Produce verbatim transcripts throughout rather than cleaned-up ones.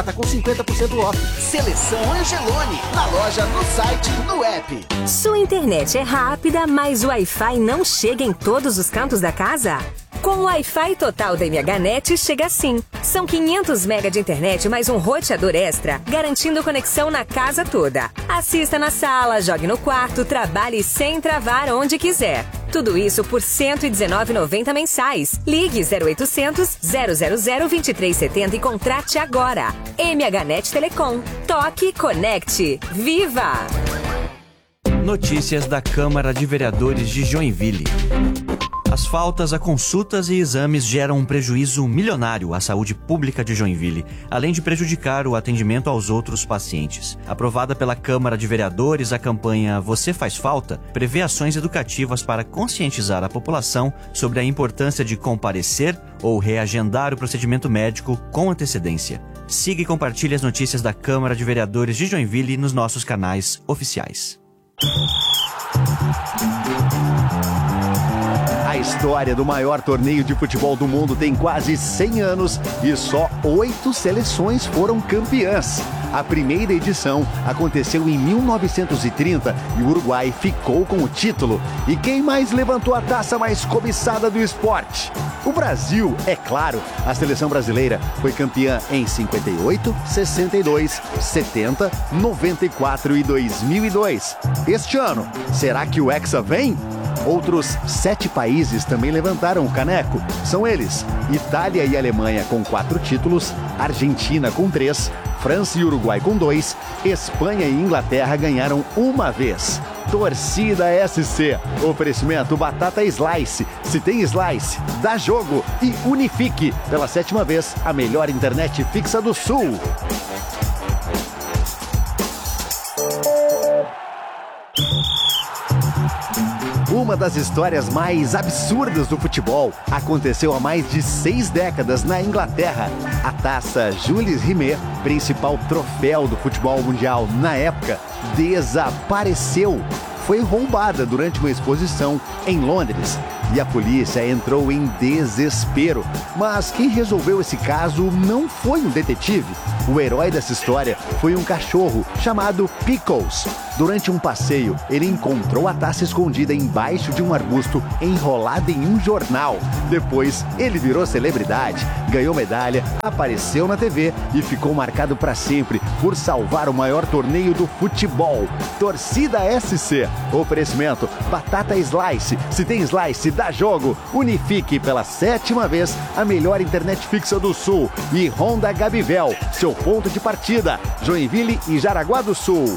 Tá com cinquenta por cento off. Seleção Angelone. Na loja, no site, no app. Sua internet é rápida, mas o Wi-Fi não chega em todos os cantos da casa? Com o Wi-Fi total da MHNet chega assim. São quinhentos megas de internet mais um roteador extra, garantindo conexão na casa toda. Assista na sala, jogue no quarto, trabalhe sem travar onde quiser. Tudo isso por cento e dezenove reais e noventa centavos mensais. Ligue zero oitocentos, zero zero zero, vinte e três setenta e contrate agora. MHNet Telecom. Toque, conecte. Viva! Notícias da Câmara de Vereadores de Joinville. As faltas a consultas e exames geram um prejuízo milionário à saúde pública de Joinville, além de prejudicar o atendimento aos outros pacientes. Aprovada pela Câmara de Vereadores, a campanha Você Faz Falta prevê ações educativas para conscientizar a população sobre a importância de comparecer ou reagendar o procedimento médico com antecedência. Siga e compartilhe as notícias da Câmara de Vereadores de Joinville nos nossos canais oficiais. A história do maior torneio de futebol do mundo tem quase cem anos e só oito seleções foram campeãs. A primeira edição aconteceu em mil novecentos e trinta e o Uruguai ficou com o título. E quem mais levantou a taça mais cobiçada do esporte? O Brasil, é claro. A seleção brasileira foi campeã em cinquenta e oito, sessenta e dois, setenta, noventa e quatro e dois mil e dois. Este ano, será que o Hexa vem? Outros sete países também levantaram o caneco. São eles: Itália e Alemanha com quatro títulos, Argentina com três, França e Uruguai com dois, Espanha e Inglaterra ganharam uma vez. Torcida S C, oferecimento Batata Slice. Se tem Slice, dá jogo. E Unifique, pela sétima vez, a melhor internet fixa do Sul. Uma das histórias mais absurdas do futebol aconteceu há mais de seis décadas na Inglaterra. A taça Jules Rimet, principal troféu do futebol mundial na época, desapareceu. Foi roubada durante uma exposição em Londres e a polícia entrou em desespero. Mas quem resolveu esse caso não foi um detetive. O herói dessa história foi um cachorro chamado Pickles. Durante um passeio, ele encontrou a taça escondida embaixo de um arbusto enrolada em um jornal. Depois, ele virou celebridade, ganhou medalha, apareceu na T V e ficou marcado para sempre por salvar o maior torneio do futebol. Torcida S C. Oferecimento Batata Slice. Se tem Slice, dá jogo. Unifique, pela sétima vez, a melhor internet fixa do Sul. E Honda Gabivel, seu ponto de partida. Joinville e Jaraguá do Sul.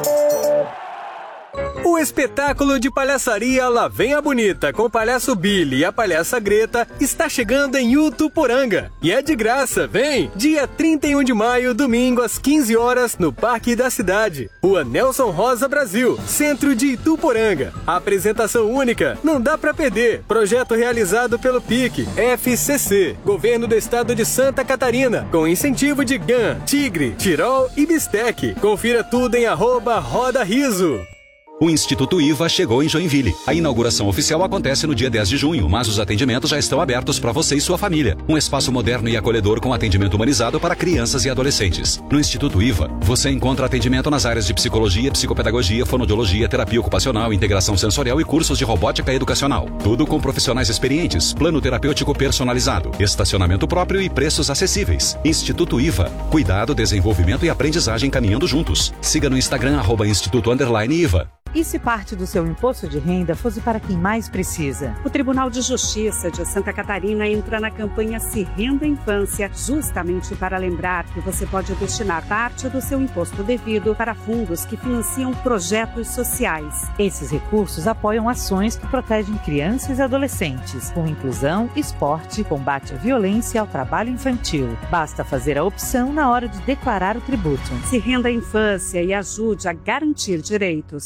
O espetáculo de palhaçaria Lá Vem a Bonita com o palhaço Billy e a palhaça Greta está chegando em Utuporanga. E é de graça, vem! Dia trinta e um de maio, domingo, às quinze horas, no Parque da Cidade. Rua Nelson Rosa, Brasil, centro de Ituporanga. A apresentação única, não dá pra perder. Projeto realizado pelo P I C, F C C, Governo do Estado de Santa Catarina, com incentivo de G A N, Tigre, Tirol e Bistec. Confira tudo em arroba Roda Riso. O Instituto I V A chegou em Joinville. A inauguração oficial acontece no dia dez de junho, mas os atendimentos já estão abertos para você e sua família. Um espaço moderno e acolhedor com atendimento humanizado para crianças e adolescentes. No Instituto I V A, você encontra atendimento nas áreas de psicologia, psicopedagogia, fonoaudiologia, terapia ocupacional, integração sensorial e cursos de robótica educacional. Tudo com profissionais experientes, plano terapêutico personalizado, estacionamento próprio e preços acessíveis. Instituto I V A. Cuidado, desenvolvimento e aprendizagem caminhando juntos. Siga no Instagram, arroba Instituto Underline I V A. E se parte do seu imposto de renda fosse para quem mais precisa? O Tribunal de Justiça de Santa Catarina entra na campanha Se Renda Infância, justamente para lembrar que você pode destinar parte do seu imposto devido para fundos que financiam projetos sociais. Esses recursos apoiam ações que protegem crianças e adolescentes, com inclusão, esporte, combate à violência e ao trabalho infantil. Basta fazer a opção na hora de declarar o tributo. Se renda à infância e ajude a garantir direitos.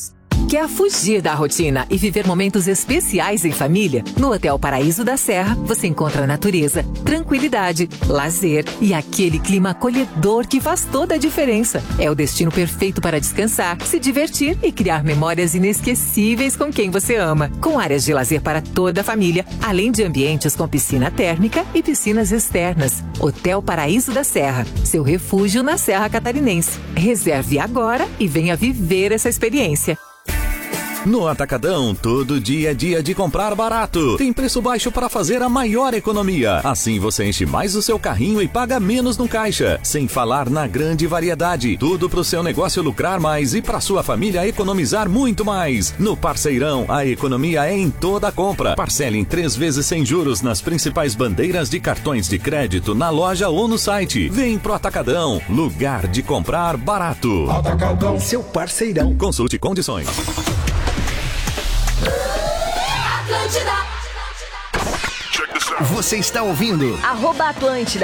Quer fugir da rotina e viver momentos especiais em família? No Hotel Paraíso da Serra, você encontra natureza, tranquilidade, lazer e aquele clima acolhedor que faz toda a diferença. É o destino perfeito para descansar, se divertir e criar memórias inesquecíveis com quem você ama. Com áreas de lazer para toda a família, além de ambientes com piscina térmica e piscinas externas. Hotel Paraíso da Serra, seu refúgio na Serra Catarinense. Reserve agora e venha viver essa experiência. No Atacadão, todo dia é dia de comprar barato. Tem preço baixo para fazer a maior economia. Assim você enche mais o seu carrinho e paga menos no caixa. Sem falar na grande variedade. Tudo para o seu negócio lucrar mais e para sua família economizar muito mais. No Parceirão, a economia é em toda a compra. Parcele em três vezes sem juros nas principais bandeiras de cartões de crédito na loja ou no site. Vem pro Atacadão, lugar de comprar barato. Atacadão, seu parceirão. Consulte condições. Você está ouvindo Arroba Atlântida.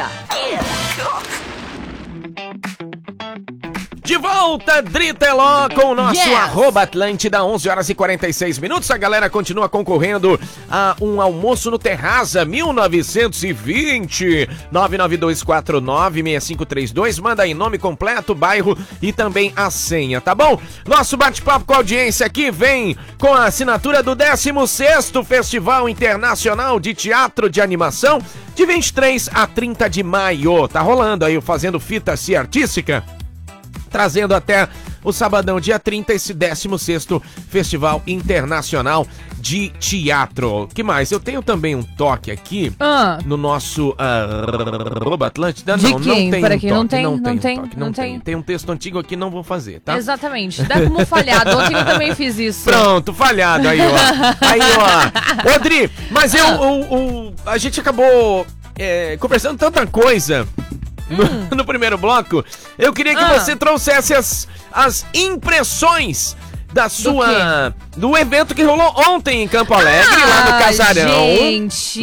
De volta, Driteló, com o nosso Yes. arroba Atlântida, onze horas e quarenta e seis minutos. A galera continua concorrendo a um almoço no Terraza mil novecentos e vinte. nove nove dois quatro nove seis cinco três dois. Manda aí nome completo, bairro e também a senha, tá bom? Nosso bate-papo com a audiência aqui vem com a assinatura do décimo sexto Festival Internacional de Teatro de Animação, de vinte e três a trinta de maio. Tá rolando aí o Fazendo Fita Se Artística, trazendo até o sabadão, dia trinta, esse décimo sexto Festival Internacional de Teatro. Que mais? Eu tenho também um toque aqui Ah. no nosso uh, arroba Atlântida. De Não, quem? não tem Por um aqui toque, não tem, não não tem, um tem, toque, não não tem. tem. Tem um texto antigo aqui, não vou fazer, tá? Exatamente. Dá como falhado. Ontem eu também fiz isso. Pronto, falhado aí, ó. Aí, ó. Rodri, mas eu, o, o, a gente acabou é, conversando tanta coisa no, Hum. no primeiro bloco. Eu queria que Ah. você trouxesse as, as impressões da sua... Do, do evento que rolou ontem em Campo Alegre, Ah, lá no Casarão. gente.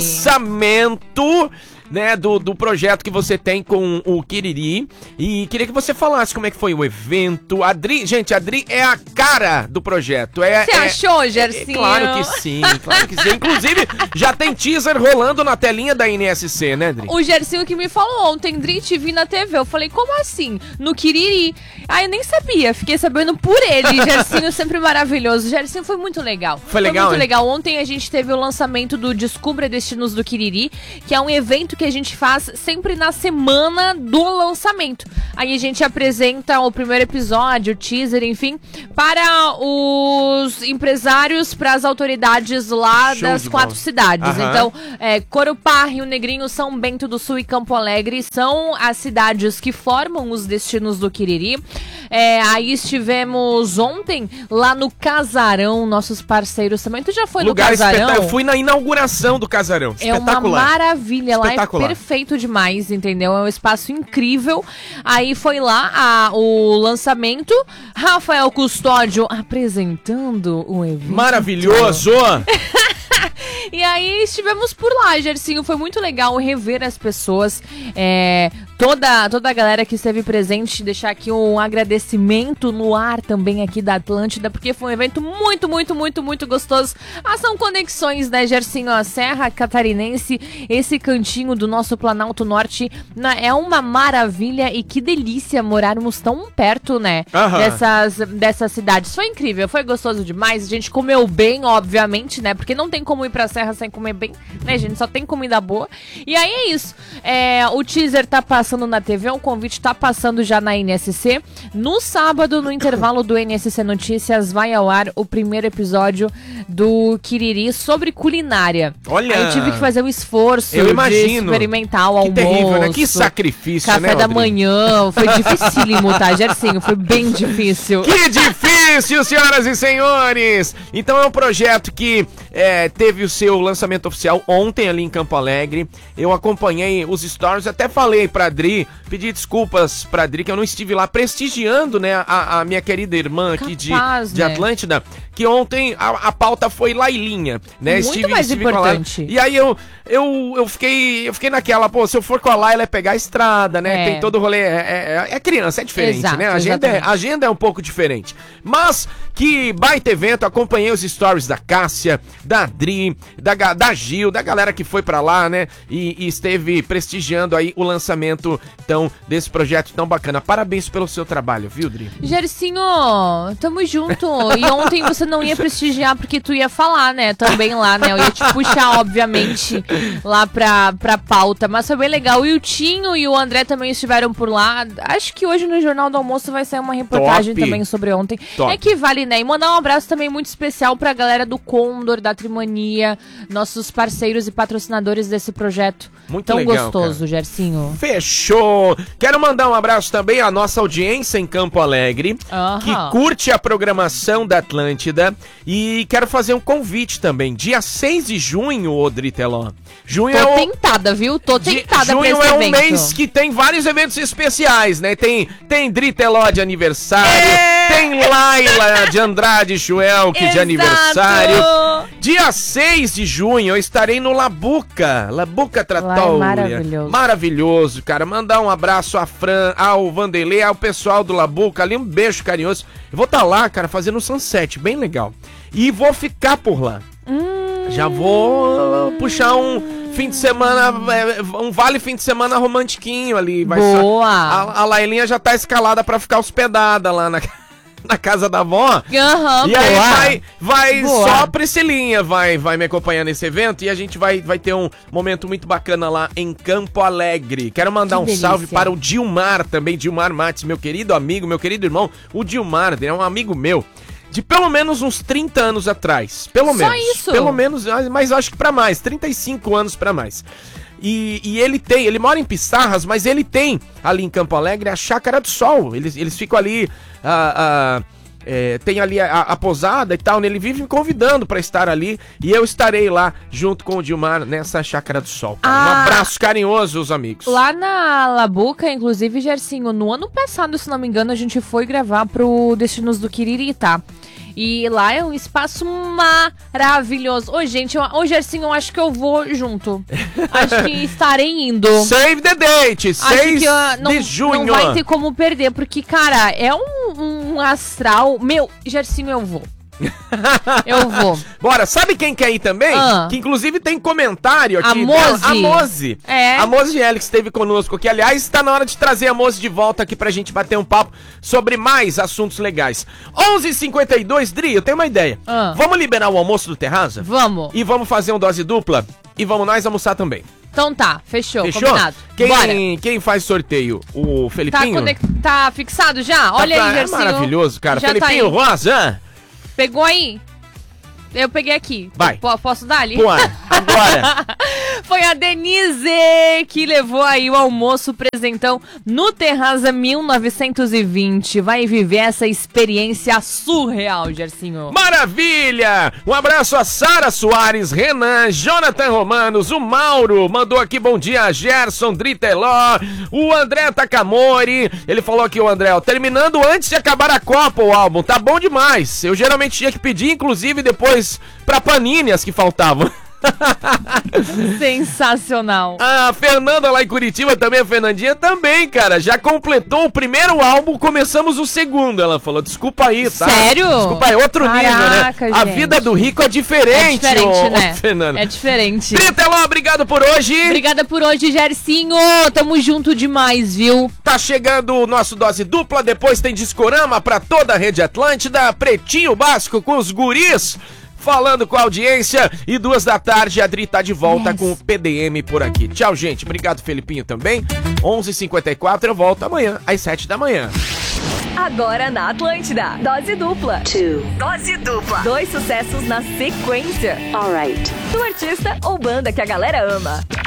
Lançamento... Né, do, do projeto que você tem com o Quiriri. E queria que você falasse como é que foi o evento. A Adri, gente, a Adri é a cara do projeto. É, Você é, achou, é, Gercinho? claro que sim, claro que sim. Inclusive, já tem teaser rolando na telinha da N S C, né, Adri? O Gercinho que me falou ontem, Dri, te vi na T V. Eu falei, como assim? No Quiriri. Aí eu nem sabia, fiquei sabendo por ele. Gercinho sempre maravilhoso. O Gercinho foi muito legal. Foi legal, Foi muito hein? legal. Ontem a gente teve o lançamento do Descubra Destinos do Quiriri, que é um evento que a gente faz sempre na semana do lançamento. Aí a gente apresenta o primeiro episódio, o teaser, enfim, para os empresários, para as autoridades lá Show das de quatro bola. cidades. Aham. Então, é, Corupá, Rio Negrinho, São Bento do Sul e Campo Alegre são as cidades que formam os destinos do Quiriri. É, aí estivemos ontem lá no Casarão, nossos parceiros também. Tu já foi Lugar no Casarão? espetacular. Eu fui na inauguração do Casarão. É uma Espetacular. maravilha, lá é Espetacular. perfeito demais, entendeu? É um espaço incrível. Aí foi lá a, o lançamento, Rafael Custódio apresentando o evento. Maravilhoso! E aí estivemos por lá, Gercinho, foi muito legal rever as pessoas, é, toda, toda a galera que esteve presente, deixar aqui um agradecimento no ar também aqui da Atlântida, porque foi um evento muito, muito, muito, muito gostoso. Ah, são conexões, né, Gercinho? A Serra Catarinense, esse cantinho do nosso Planalto Norte, na, é uma maravilha e que delícia morarmos tão perto, né, Aham. dessas, dessas cidades. Foi incrível, foi gostoso demais, a gente comeu bem, obviamente, né, porque não tem como ir pra Serra sem comer bem, né, gente? Só tem comida boa. E aí é isso. É, o teaser tá passando na T V, o convite tá passando já na N S C. No sábado, no intervalo do N S C Notícias, vai ao ar o primeiro episódio do Quiriri sobre culinária. Olha! Aí eu tive que fazer o esforço Eu de imagino. experimentar o Que almoço. terrível, né? Que sacrifício, café né, da Rodrigo? manhã. Foi dificílimo, tá, Gercinho? Foi bem difícil. Que difícil, senhoras e senhores! Então é um projeto que é, teve o seu lançamento oficial ontem ali em Campo Alegre. Eu acompanhei os stories, até falei pra Adri, pedi desculpas pra Adri, que eu não estive lá prestigiando, né, a, a minha querida irmã aqui Capaz, de, de né? Atlântida, que ontem a, a pauta foi Lailinha, né? Muito Estive, mais estive importante. E aí eu, eu, eu, fiquei, eu fiquei naquela, pô, se eu for com a Laila é pegar a estrada, né? É. Tem todo o rolê, é, é, é criança, é diferente, Exato, né? A agenda é, exatamente. a agenda é um pouco diferente. Mas que baita evento, acompanhei os stories da Cássia, da Adri, da, Ga- da Gil, da galera que foi pra lá, né? E, e esteve prestigiando aí o lançamento, então, desse projeto tão bacana. Parabéns pelo seu trabalho, viu, Dri? Gercinho, tamo junto. E ontem você não ia prestigiar porque tu ia falar, né? Também lá, né? Eu ia te puxar, obviamente, lá pra, pra pauta. Mas foi bem legal. E o Tinho e o André também estiveram por lá. Acho que hoje no Jornal do Almoço vai sair uma reportagem Top. também sobre ontem. Top. É que vale, né? E mandar um abraço também muito especial pra galera do Condor, da Trimania, nossos parceiros e patrocinadores desse projeto. Muito tão legal, gostoso, cara. Gercinho. Fechou! Quero mandar um abraço também à nossa audiência em Campo Alegre, Aham. que curte a programação da Atlântida. E quero fazer um convite também. Dia seis de junho, ô Driteló. Junho Tô é o... tentada, viu? Tô de- tentada pra Junho esse é um evento. mês que tem vários eventos especiais, né? Tem, tem Driteló de aniversário, É! tem Laila de Andrade Schwelk de Exato! aniversário. Dia seis de junho eu estarei no Labuca, Labuca Trattoria. maravilhoso. Maravilhoso, cara. Mandar um abraço à Fran, ao Vanderlei, ao pessoal do Labuca ali, um beijo carinhoso. Eu vou estar lá, cara, fazendo um sunset, bem legal. E vou ficar por lá. Hum. Já vou puxar um fim de semana, é, um vale fim de semana romantiquinho ali. Vai só- Boa! a, a Lailinha já tá escalada pra ficar hospedada lá na, na casa da avó. Aham, E aí boa. vai, vai Boa. só a Priscilinha vai, vai me acompanhar nesse evento e a gente vai, vai ter um momento muito bacana lá em Campo Alegre. Quero mandar Que um delícia. salve para o Dilmar também, Dilmar Mates, meu querido amigo, meu querido irmão. O Dilmar, ele é um amigo meu de pelo menos uns trinta anos atrás. Pelo Só menos. isso? Pelo menos, mas acho que pra mais, trinta e cinco anos pra mais. E, e ele tem, ele mora em Pissarras, mas ele tem ali em Campo Alegre a Chácara do Sol. Eles, eles ficam ali, ah, ah, é, tem ali a, a posada e tal, né? Ele vive me convidando pra estar ali e eu estarei lá junto com o Dilmar nessa Chácara do Sol. cara. Ah. Um abraço carinhoso, os amigos. Lá na Labuca, inclusive, Gercinho, no ano passado, se não me engano, a gente foi gravar pro Destinos do Quiriri, tá? E lá é um espaço maravilhoso. Ô, gente, eu, ô, Gercinho, eu acho que eu vou junto. Acho que estarei indo. Save the date, Acho seis que ó, não, de junho. não vai ter como perder, porque, cara, é um, um astral... Meu, Gercinho, eu vou. Eu vou. Bora, sabe quem quer ir também? Ah. Que inclusive tem comentário aqui A dela. Mozi. A Mozi. É. A Mozi L que esteve conosco aqui. Aliás, está na hora de trazer a Mozi de volta aqui pra gente bater um papo sobre mais assuntos legais. onze e cinquenta e dois, Dri, eu tenho uma ideia. Ah. Vamos liberar o almoço do Terraza? Vamos. E vamos fazer um dose dupla? E vamos nós almoçar também. Então tá, fechou, Fechou? combinado. Bora. Quem, quem faz sorteio? O Tá, Felipinho? conect... tá fixado já? Olha Tá, aí, é Gercinho. maravilhoso, cara. Já Felipinho tá aí. Rosa. Pegou aí? Eu peguei aqui. Vai. P- posso dar ali? Pô, agora. Foi a Denise que levou aí o almoço presentão no Terraza mil novecentos e vinte. Vai viver essa experiência surreal, Gercinho. Maravilha! Um abraço a Sara Soares, Renan, Jonathan Romanos, o Mauro mandou aqui bom dia, Gerson Driteló, o André Takamori, ele falou aqui, o André, ó, terminando antes de acabar a Copa o álbum, tá bom demais. Eu geralmente tinha que pedir, inclusive, depois pra Panini as que faltavam. Sensacional. A Fernanda lá em Curitiba também, a Fernandinha também, cara, já completou o primeiro álbum, começamos o segundo, ela falou, desculpa aí, tá? Sério? Desculpa aí, outro Caraca, nível, né? A gente. vida do rico é diferente, É diferente, ô, né? ô, Fernanda. É diferente. Driteló, obrigado por hoje. Obrigada por hoje, Gercinho. Tamo junto demais, viu? Tá chegando o nosso dose dupla, depois tem Discorama pra toda a Rede Atlântida, Pretinho Básico com os guris, falando com a audiência, e duas da tarde a Adri tá de volta Yes. com o P D M por aqui. Tchau, gente. Obrigado, Felipinho, também. onze e cinquenta e quatro, eu volto amanhã, às sete da manhã. Agora na Atlântida. Dose dupla. Two. Dose dupla. Dois sucessos na sequência. Alright. Do artista ou banda que a galera ama.